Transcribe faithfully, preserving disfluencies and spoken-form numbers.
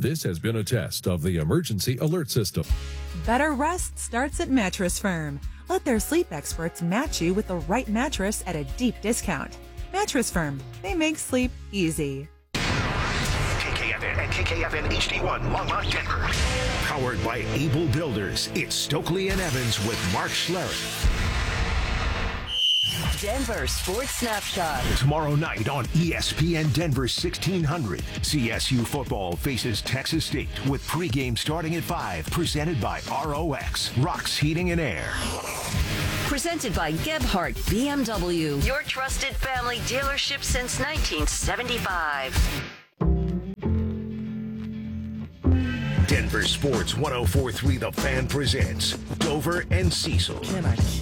This has been a test of the emergency alert system. Better rest starts at Mattress Firm. Let their sleep experts match you with the right mattress at a deep discount. Mattress Firm, they make sleep easy. K K F N and K K F N H D one, Longmont, Denver. Powered by Able Builders, it's Stokely and Evans with Mark Schlereth. Denver Sports Snapshot. Tomorrow night on E S P N Denver sixteen hundred, C S U football faces Texas State with pregame starting at five, presented by R O X, Rocks Heating and Air. Presented by Gebhardt B M W, your trusted family dealership since nineteen seventy-five. Denver Sports one oh four point three The Fan presents Dover and Cecil. Can I